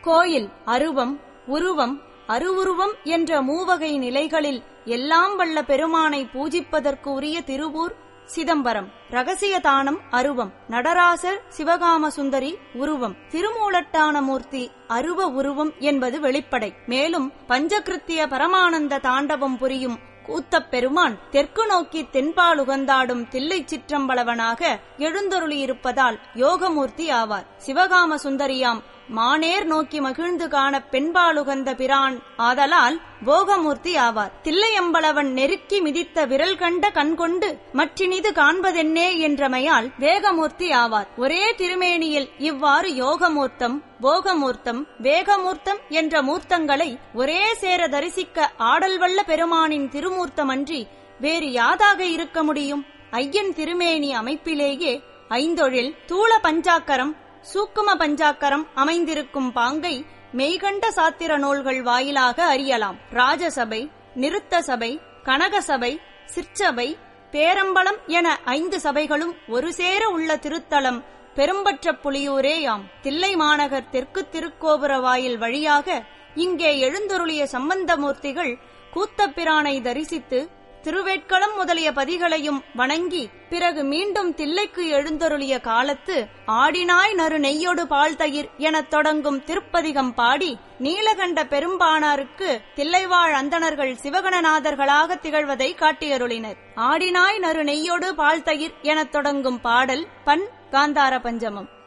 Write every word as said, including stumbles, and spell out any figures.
இக்கோயில் அருவம், உருவம், அருவுருவம் என்ற மூவகை நிலைகளில் எல்லாம் வல்ல பெருமானை பூஜிப்பதற்கு உரிய திருவூர் சிதம்பரம். ரகசிய தானம் அருவம். நடராசர் சிவகாம சுந்தரி உருவம். திருமூலட்டானமூர்த்தி அருவ உருவம் என்பது வெளிப்படை. மேலும் பஞ்சகிருத்திய பரமானந்த தாண்டவம் புரியும் கூத்தப் பெருமான் தெற்கு நோக்கி தென்பாலுகந்தாடும் தில்லை சிற்றம்பலவனாக எழுந்தருளியிருப்பதால் யோகமூர்த்தி ஆவார். சிவகாம சுந்தரியாம் மானேர் நோக்கி மகிழ்ந்து காண பெண்பாலுகந்த பிரான் ஆதலால் போகமூர்த்தி ஆவார். தில்லையம்பலவன் நெருக்கி மிதித்த விரல் கண்ட கண்கொண்டு மற்றினிது காண்பதென்னே என்றமையால் வேகமூர்த்தி ஆவார். ஒரே திருமேனியில் இவ்வாறு யோகமூர்த்தம், போகமூர்த்தம், வேகமூர்த்தம் என்ற மூர்த்தங்களை ஒரே சேர தரிசிக்க ஆடல் வல்ல பெருமானின் திருமூர்த்தமன்றி வேறு யாதாக இருக்க முடியும்? ஐயன் திருமேனி அமைப்பிலேயே ஐந்தொழில், தூள பஞ்சாக்கரம், சூக்கும பஞ்சாக்கரம் அமைந்திருக்கும் பாங்கை மெய்கண்ட சாத்திர நூல்கள் வாயிலாக அறியலாம். ராஜசபை, நிருத்த சபை, கனகசபை, சிற்சபை, பேரம்பலம் என ஐந்து சபைகளும் ஒரு சேர உள்ள திருத்தலம் பெரும்பற்ற புலியூரேயாம். தில்லை மாநகர் தெற்கு திருக்கோபுர வாயில் வழியாக இங்கே எழுந்தருளிய சம்பந்தமூர்த்திகள் கூத்தப்பிரானை தரிசித்து திருவேட்களம் முதலிய பதிகளையும் வணங்கி பிறகு மீண்டும் தில்லைக்கு எழுந்தருளிய காலத்து ஆடினாய் நறு நெய்யொடு பால் தயிர் எனத் தொடங்கும் திருப்பதிகம் பாடி நீலகண்ட பெரும்பானாருக்கு தில்லைவாழ் அந்தணர்கள் சிவகணநாதர்களாக திகழ்வதை காட்டியருளினர். ஆடினாய் நறு நெய்யொடு பால் தயிர் எனத் தொடங்கும் பாடல் பண் காந்தார பஞ்சமம்.